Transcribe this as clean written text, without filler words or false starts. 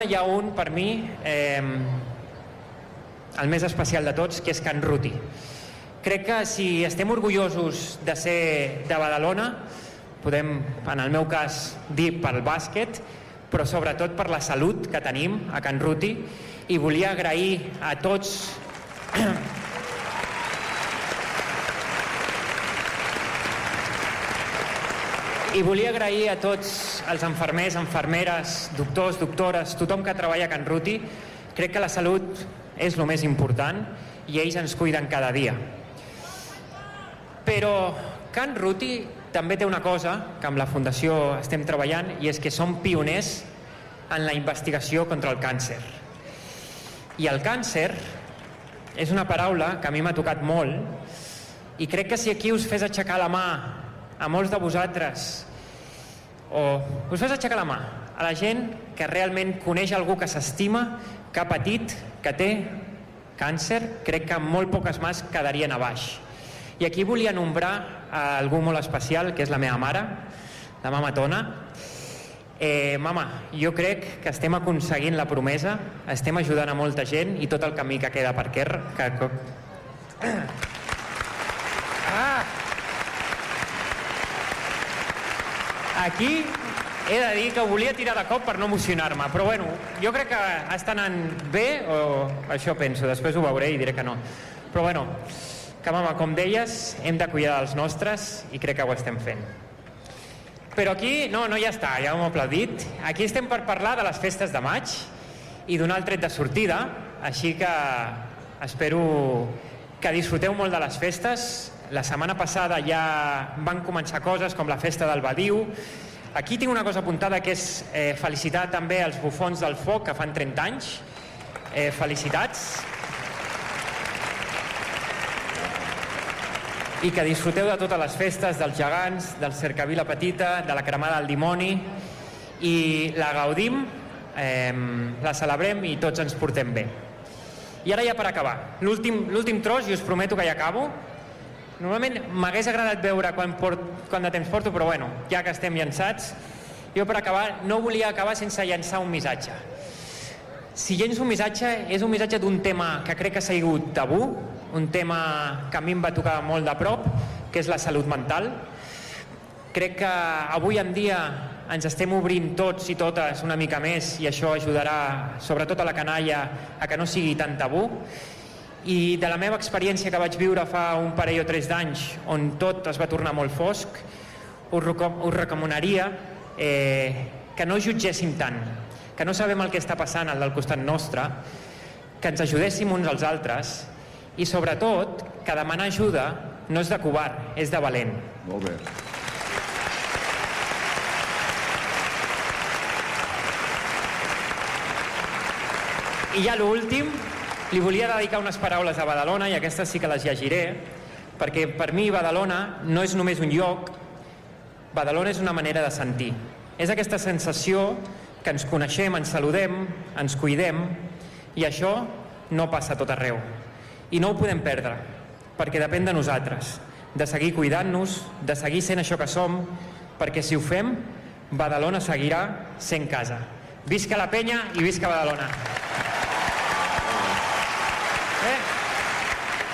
Hi ha un, per mi, el més especial de tots, que és Can Ruti. Crec que si estem orgullosos de ser de Badalona, podem, en el meu cas, dir pel bàsquet, però sobretot per la salut que tenim a Can Ruti, i volia agrair a tots els infermers, infermeres, doctors, doctores, tothom que treballa a Can Ruti. Crec que la salut és el més important i ells ens cuiden cada dia. Però Can Ruti també té una cosa que amb la Fundació estem treballant, i és que som pioners en la investigació contra el càncer. I el càncer és una paraula que a mi m'ha tocat molt, i crec que si aquí us fes aixecar la mà a molts de vosaltres, o us fes aixecar la mà a la gent que realment coneix algú que s'estima, que ha patit, que té càncer, crec que molt poques mans quedarien a baix. I aquí volia nombrar algú molt especial, que és la meva mare, la mama Tona. Mama, jo crec que estem aconseguint la promesa, estem ajudant a molta gent, i tot el camí que queda per aquí he de dir que ho volia tirar de cop per no emocionar-me, però bueno, jo crec que està anant bé, o això penso, després ho veuré i diré que no. Però bueno, que mama, com deies, hem de cuidar dels nostres i crec que ho estem fent. Però aquí, no ja està, ja ho hem aplaudit. Aquí estem per parlar de les festes de maig i donar el tret de sortida, així que espero que disfruteu molt de les festes. La setmana passada ja van començar coses com la festa del Badiu. Aquí tinc una cosa apuntada, que és felicitar també els bufons del foc, que fan 30 anys. Felicitats. I que disfruteu de totes les festes, dels gegants, del cercavila petita, de la cremada del dimoni, i la gaudim, la celebrem i tots ens portem bé. I ara ja per acabar, l'últim tros, i us prometo que ja acabo. Normalment m'hagués agradat veure quant de temps porto, però bueno, ja que estem llançats, jo per acabar no volia acabar sense llançar un missatge. Si llenço un missatge, és un missatge d'un tema que crec que ha sigut tabú, un tema que a mi em va tocar molt de prop, que és la salut mental. Crec que avui en dia ens estem obrint tots i totes una mica més, i això ajudarà sobretot a la canalla a que no sigui tan tabú. I de la meva experiència que vaig viure fa un parell o 3 d'anys, on tot es va tornar molt fosc, us recomanaria que no jutgéssim tant, que no sabem el que està passant al del costat nostre, que ens ajudéssim uns als altres, i sobretot que demanar ajuda no és de covard, és de valent. Molt bé. I ja l'últim, li volia dedicar unes paraules a Badalona, i aquestes sí que les llegiré, perquè per mi Badalona no és només un lloc, Badalona és una manera de sentir. És aquesta sensació que ens coneixem, ens saludem, ens cuidem, i això no passa a tot arreu. I no ho podem perdre, perquè depèn de nosaltres, de seguir cuidant-nos, de seguir sent això que som, perquè si ho fem, Badalona seguirà sent casa. Visca la penya i visca Badalona!